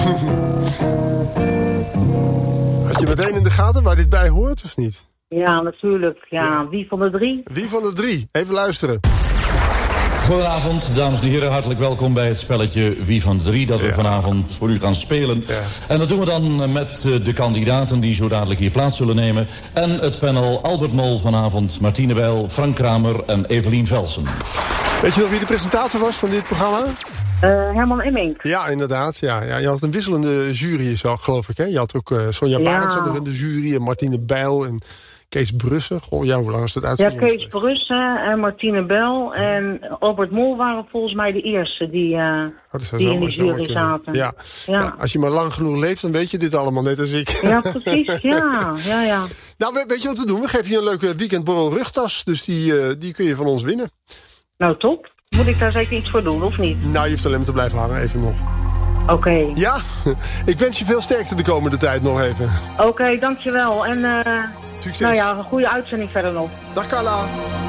Had je meteen in de gaten waar dit bij hoort, of niet? Ja, natuurlijk. Ja. Wie van de drie? Wie van de drie? Even luisteren. Goedenavond, dames en heren. Hartelijk welkom bij het spelletje Wie van de Drie... dat we vanavond voor u gaan spelen. Ja. En dat doen we dan met de kandidaten die zo dadelijk hier plaats zullen nemen. En het panel Albert Mol vanavond, Martine Bijl, Frank Kramer en Evelien Velsen. Weet je nog wie de presentator was van dit programma? Herman Emmink. Ja, inderdaad. Ja. Je had een wisselende jury, geloof ik. Hè? Je had ook Sonja Barend nog in de jury en Martine Bijl en Kees Brussen. Goh, ja, hoe lang is dat uitgezonden? Ja, Kees Brussen en Martine Bijl en Albert Mol waren volgens mij de eerste die in de jury zaten. Ja. Ja, als je maar lang genoeg leeft, dan weet je dit allemaal, net als ik. Ja, precies. Ja. Nou, weet je wat we doen? We geven je een leuke weekendborrel rugtas, dus die kun je van ons winnen. Nou, top. Moet ik daar zeker iets voor doen, of niet? Nou, je hoeft alleen maar te blijven hangen, even nog. Oké. Ja, ik wens je veel sterkte de komende tijd nog even. Oké, dankjewel. En succes. Nou ja, een goede uitzending verder nog. Dag Carla.